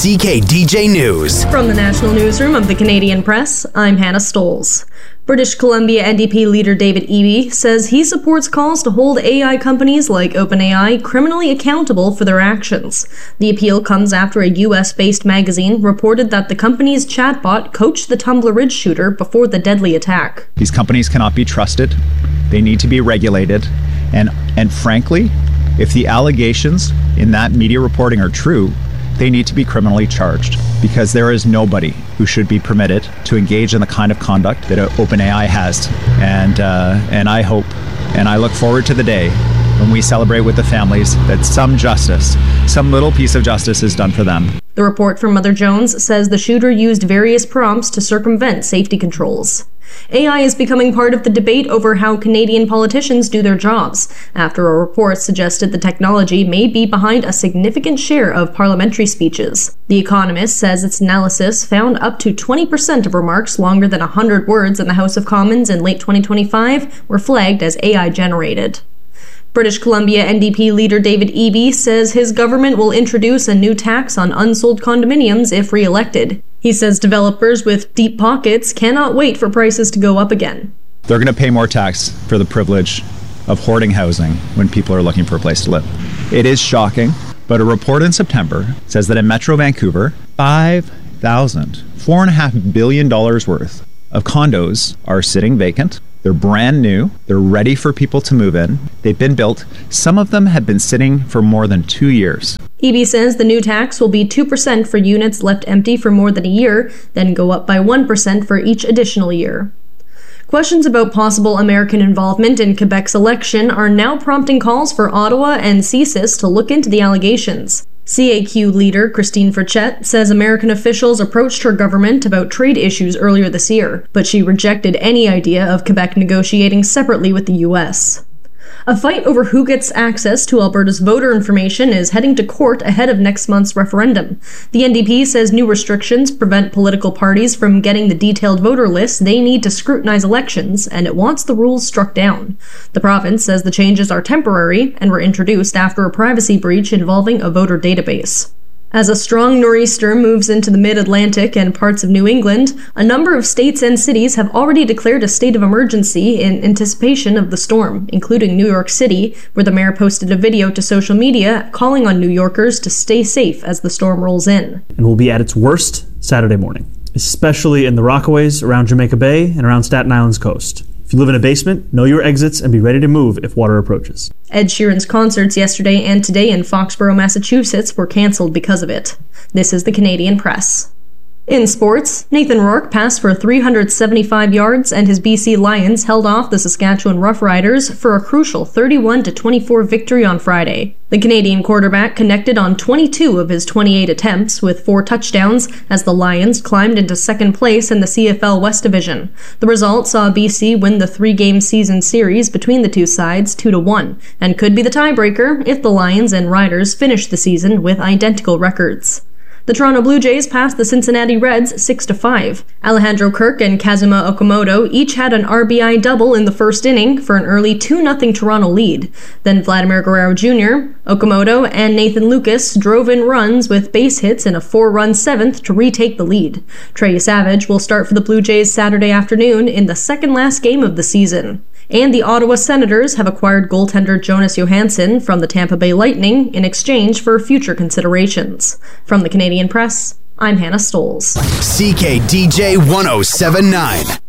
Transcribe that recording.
CKDJ News. From the National Newsroom of the Canadian Press, I'm Hannah Stoles. British Columbia NDP leader David Eby says he supports calls to hold AI companies like OpenAI criminally accountable for their actions. The appeal comes after a US-based magazine reported that the company's chatbot coached the Tumbler Ridge shooter before the deadly attack. These companies cannot be trusted. They need to be regulated. And frankly, if the allegations in that media reporting are true, they need to be criminally charged, because there is nobody who should be permitted to engage in the kind of conduct that OpenAI has. And I hope and I look forward to the day when we celebrate with the families that some justice, some little piece of justice is done for them. The report from Mother Jones says the shooter used various prompts to circumvent safety controls. AI is becoming part of the debate over how Canadian politicians do their jobs, after a report suggested the technology may be behind a significant share of parliamentary speeches. The Economist says its analysis found up to 20% of remarks longer than 100 words in the House of Commons in late 2025 were flagged as AI-generated. British Columbia NDP leader David Eby says his government will introduce a new tax on unsold condominiums if re-elected. He says developers with deep pockets cannot wait for prices to go up again. They're going to pay more tax for the privilege of hoarding housing when people are looking for a place to live. It is shocking, but a report in September says that in Metro Vancouver, $4.5 billion worth of condos are sitting vacant. They're brand new. They're ready for people to move in. They've been built. Some of them have been sitting for more than 2 years. Eby says the new tax will be 2% for units left empty for more than a year, then go up by 1% for each additional year. Questions about possible American involvement in Quebec's election are now prompting calls for Ottawa and CSIS to look into the allegations. CAQ leader Christine Frechette says American officials approached her government about trade issues earlier this year, but she rejected any idea of Quebec negotiating separately with the U.S. A fight over who gets access to Alberta's voter information is heading to court ahead of next month's referendum. The NDP says new restrictions prevent political parties from getting the detailed voter lists they need to scrutinize elections, and it wants the rules struck down. The province says the changes are temporary and were introduced after a privacy breach involving a voter database. As a strong nor'easter moves into the mid-Atlantic and parts of New England, a number of states and cities have already declared a state of emergency in anticipation of the storm, including New York City, where the mayor posted a video to social media calling on New Yorkers to stay safe as the storm rolls in. And will be at its worst Saturday morning, especially in the Rockaways, around Jamaica Bay, and around Staten Island's coast. If you live in a basement, know your exits and be ready to move if water approaches. Ed Sheeran's concerts yesterday and today in Foxborough, Massachusetts were cancelled because of it. This is the Canadian Press. In sports, Nathan Rourke passed for 375 yards and his BC Lions held off the Saskatchewan Roughriders for a crucial 31-24 victory on Friday. The Canadian quarterback connected on 22 of his 28 attempts with 4 touchdowns as the Lions climbed into second place in the CFL West Division. The result saw BC win the 3-game season series between the two sides 2-1 and could be the tiebreaker if the Lions and Riders finish the season with identical records. The Toronto Blue Jays passed the Cincinnati Reds 6-5. Alejandro Kirk and Kazuma Okamoto each had an RBI double in the first inning for an early 2-0 Toronto lead. Then Vladimir Guerrero Jr., Okamoto, and Nathan Lucas drove in runs with base hits in a 4-run seventh to retake the lead. Trey Savage will start for the Blue Jays Saturday afternoon in the second last game of the season. And the Ottawa Senators have acquired goaltender Jonas Johansson from the Tampa Bay Lightning in exchange for future considerations. From the Canadian Press, I'm Hannah Stoles. CKDJ 1079.